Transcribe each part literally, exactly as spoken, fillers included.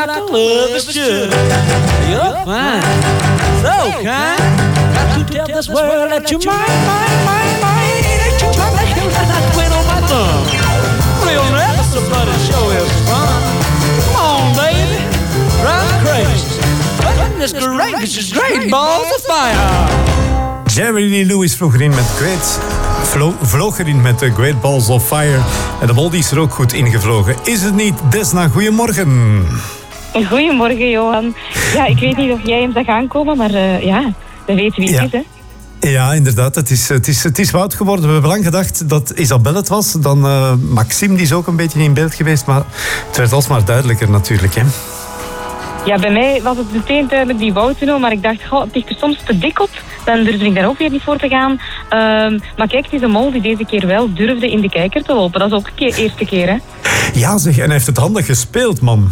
like a lover should. You're fine, so kind. Got to tell this world that you're mine, mine, mine, mine. Ain't you trying to kill that queen on my thumb? We'll never somebody show his fun. Come on, baby, drive me crazy. Goodness gracious, great balls of fire. Jerry Lee Lewis vloog erin met Great... Vlo- vloog erin met de Great Balls of Fire. En de Moldy is er ook goed ingevlogen. Is het niet? Desna, goedemorgen. Goedemorgen, Johan. Ja, ik weet niet of jij hem zag aankomen, maar uh, ja, we weten wie het Ja. is, hè. Ja, inderdaad. Het is, het, is, het is Wout geworden. We hebben lang gedacht dat Isabelle het was. Dan uh, Maxime, die is ook een beetje in beeld geweest. Maar het werd alsmaar duidelijker natuurlijk, hè. Ja, bij mij was het meteen duidelijk die Wouteno, maar ik dacht, goh, het ligt er soms te dik op. Dan durfde ik daar ook weer niet voor te gaan. Um, maar kijk, het is een mol die deze keer wel durfde in de kijker te lopen. Dat is ook de eerste keer, hè. Ja, zeg. En hij heeft het handig gespeeld, man.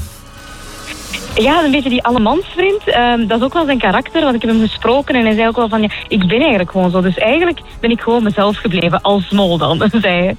Ja, een beetje die allemansvriend. Um, dat is ook wel zijn karakter, want ik heb hem gesproken en hij zei ook wel van, ja, ik ben eigenlijk gewoon zo. Dus eigenlijk ben ik gewoon mezelf gebleven, als mol dan, zei hij.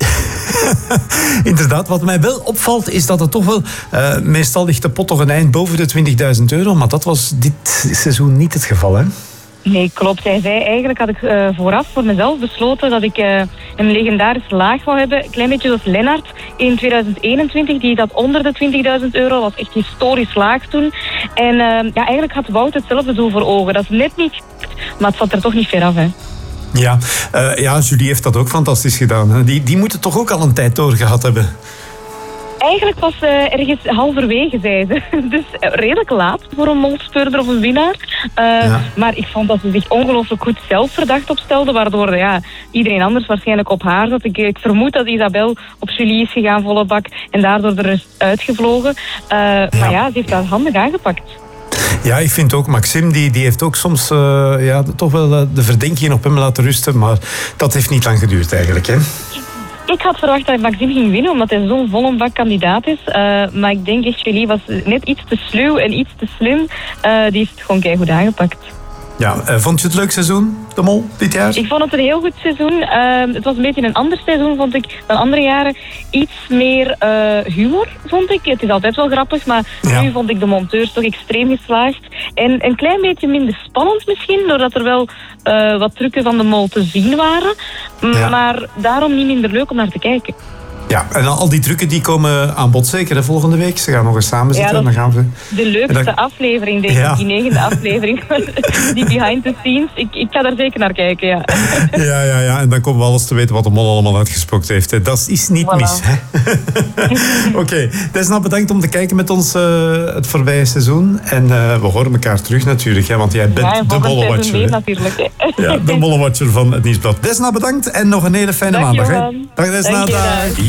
Inderdaad, wat mij wel opvalt is dat het toch wel... Uh, meestal ligt de pot toch een eind boven de twintigduizend euro, maar dat was dit seizoen niet het geval, hè? Nee, klopt. Hij zei, eigenlijk had ik uh, vooraf voor mezelf besloten dat ik uh, een legendarische laag wou hebben. Een klein beetje zoals Lennart in tweeduizend eenentwintig. Die zat onder de twintigduizend euro. Dat was echt historisch laag toen. En uh, ja, eigenlijk had Wout hetzelfde doel voor ogen. Dat is net niet... Maar het zat er toch niet ver af, hè. Ja, uh, ja, Julie heeft dat ook fantastisch gedaan. Hè? Die, die moeten toch ook al een tijd doorgehad hebben? Eigenlijk was uh, ergens halverwege, zei ze. Dus uh, redelijk laat voor een molspeurder of een winnaar. Uh, ja. Maar ik vond dat ze zich ongelooflijk goed zelf verdacht opstelde, waardoor ja, iedereen anders waarschijnlijk op haar zat. Ik, ik vermoed dat Isabel op Julie is gegaan, volle bak, en daardoor er is uitgevlogen. Uh, ja. Maar ja, ze heeft dat handig aangepakt. Ja, ik vind ook, Maxime, die, die heeft ook soms uh, ja, toch wel uh, de verdenkingen op hem laten rusten, maar dat heeft niet lang geduurd eigenlijk, hè? Ik had verwacht dat Maxime ging winnen, omdat hij zo'n volle bak kandidaat is. Uh, maar ik denk echt, Julie was net iets te sluw en iets te slim. Uh, die heeft het gewoon keigoed aangepakt. Ja, uh, vond je het leuk seizoen, de Mol, dit jaar? Ik vond het een heel goed seizoen. Uh, het was een beetje een ander seizoen, vond ik, dan andere jaren. Iets meer uh, humor, vond ik. Het is altijd wel grappig, maar ja. Nu vond ik de monteurs toch extreem geslaagd. En een klein beetje minder spannend misschien, doordat er wel uh, wat trucken van de Mol te zien waren. Ja. Maar daarom niet minder leuk om naar te kijken. Ja, en al die trucken die komen aan bod zeker hè, volgende week. Ze gaan nog eens samen zitten. Ja, en dan gaan we... De leukste dan... aflevering, denk ik. Ja. Die negende aflevering. Die behind the scenes. Ik, ik ga daar zeker naar kijken, ja. Ja, ja, ja. En dan komen we alles te weten wat de Mol allemaal uitgespookt heeft. Hè. Dat is niet voilà. mis. Oké, okay. Desna, bedankt om te kijken met ons uh, het voorbije seizoen. En uh, we horen elkaar terug natuurlijk. Hè, want jij bent ja, de Mollewatcher. natuurlijk. Ja, de Mollewatcher van het Nieuwsblad. Desna, bedankt. En nog een hele fijne dag, maandag. Hè. Dag, Desna. Dag.